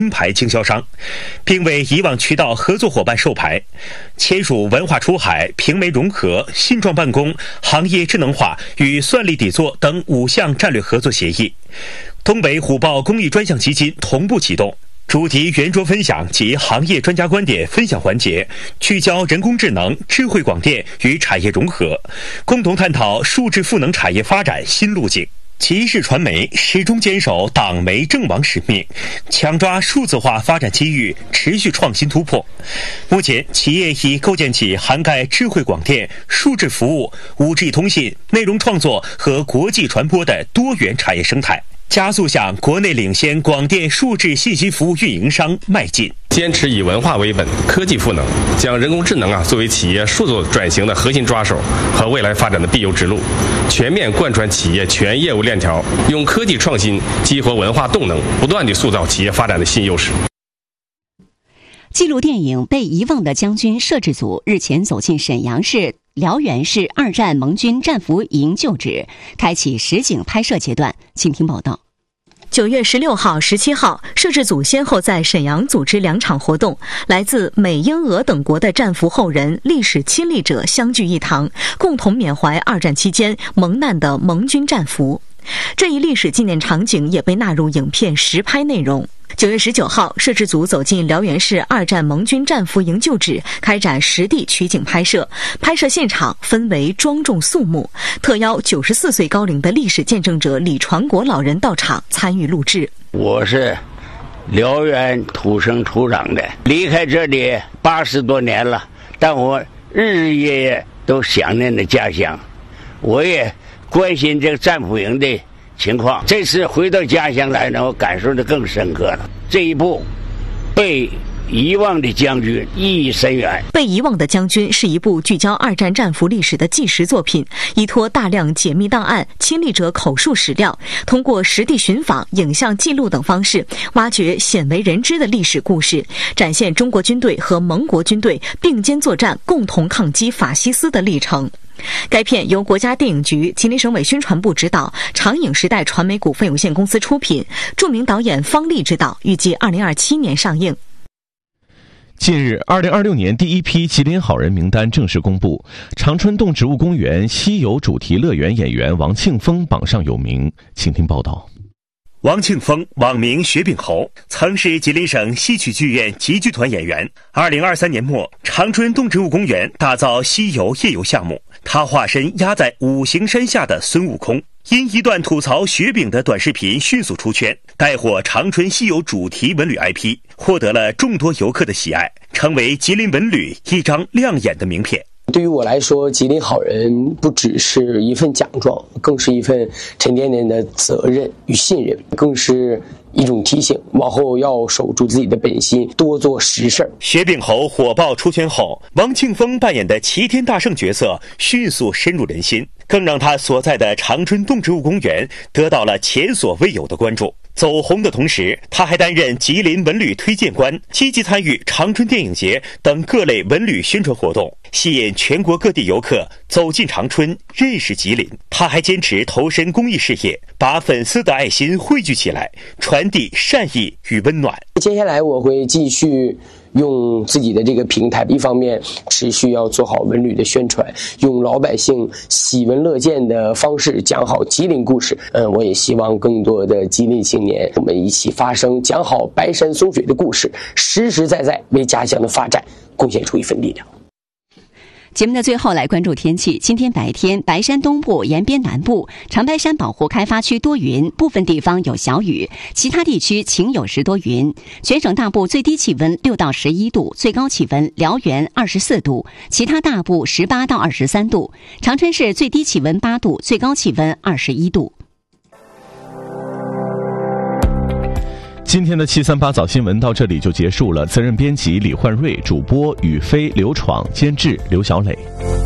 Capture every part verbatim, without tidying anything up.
金牌经销商，并为以往渠道合作伙伴授牌，签署文化出海、平媒融合、信创办公、行业智能化与算力底座等五项战略合作协议。东北虎豹公益专项基金同步启动。主题圆桌分享及行业专家观点分享环节，聚焦人工智能、智慧广电与产业融合，共同探讨数字赋能产业发展新路径。奇士传媒始终坚守党媒政网使命，抢抓数字化发展机遇，持续创新突破。目前，企业已构建起涵盖智慧广电、数字服务、五 G 通信、内容创作和国际传播的多元产业生态，加速向国内领先广电数字信息服务运营商迈进。 坚持以文化为本，科技赋能，将人工智能啊作为企业数字转型的核心抓手和未来发展的必由之路，全面贯穿企业全业务链条，用科技创新激活文化动能，不断地塑造企业发展的新优势。 纪录电影《被遗忘的将军》摄制组日前走进沈阳市辽源市二战盟军战俘营旧址，开启实景拍摄阶段。请听报道。 九月十六号、十七号，摄制组先后在沈阳组织两场活动，来自美、英、俄等国的战俘后人、历史亲历者相聚一堂，共同缅怀二战期间蒙难的盟军战俘。这一历史纪念场景也被纳入影片实拍内容。九月十九号，摄制组走进辽源市二战盟军战俘营旧址，开展实地取景拍摄。拍摄现场氛围庄重肃穆，特邀九十四岁高龄的历史见证者李传国老人到场参与录制。 我是辽源土生土长的，离开这里八十多年了，但我日日夜夜都想念着家乡，我也关心这个战俘营的情况。这次回到家乡来呢，我感受的更深刻了。这一部被遗忘的将军意义深远。 被遗忘的将军是一部聚焦二战战俘历史的纪实作品，依托大量解密档案、亲历者口述史料，通过实地寻访、影像记录等方式，挖掘鲜为人知的历史故事，展现中国军队和盟国军队并肩作战、共同抗击法西斯的历程。该片由国家电影局、吉林省委宣传部指导，长影时代传媒股份有限公司出品，著名导演方励执导，预计二零二七年上映。 近日，二零二六年第一批吉林好人名单正式公布，长春动植物公园西游主题乐园演员王庆峰榜上有名。请听报道。 王庆峰，网名雪饼猴，曾是吉林省戏曲剧院集剧团演员。二零二三年末，长春动植物公园打造西游夜游项目，他化身压在五行山下的孙悟空，因一段吐槽雪饼的短视频迅速出圈，带火长春西游主题文旅 I P， 获得了众多游客的喜爱，成为吉林文旅一张亮眼的名片。 对于我来说，吉林好人不只是一份奖状，更是一份沉甸甸的责任与信任，更是一种提醒，往后要守住自己的本心，多做实事。 雪饼猴火爆出圈后，王庆峰扮演的齐天大圣角色迅速深入人心，更让他所在的长春动植物公园得到了前所未有的关注。走红的同时，他还担任吉林文旅推荐官，积极参与长春电影节等各类文旅宣传活动，吸引全国各地游客走进长春，认识吉林。他还坚持投身公益事业，把粉丝的爱心汇聚起来，传递善意与温暖。 接下来我会继续用自己的这个平台，一方面持续要做好文旅的宣传，用老百姓喜闻乐见的方式讲好吉林故事。嗯，我也希望更多的吉林青年，我们一起发声，讲好白山松水的故事，实实在在为家乡的发展贡献出一份力量。 节目的最后来关注天气。今天白天，白山东部、延边南部、长白山保护开发区多云，部分地方有小雨，其他地区晴有时多云。全省大部最低气温六到十一度，最高气温辽源二十四度，其他大部十八到二十三度。长春市最低气温八度，最高气温二十一度。 今天的七三八早新闻到这里就结束了。责任编辑李焕瑞，主播宇飞、刘闯，监制刘小磊。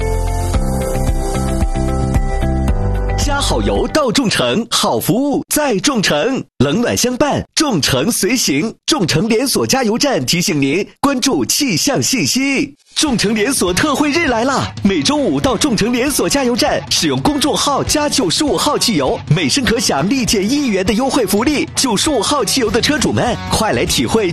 加好油到众诚，好服务在众诚，冷暖相伴，众诚随行。众诚连锁加油站提醒您关注气象信息。众诚连锁特惠日来啦！每周五到众诚连锁加油站使用公众号加九十五号汽油，每升可享立减一元的优惠福利。九十五号汽油的车主们，快来体会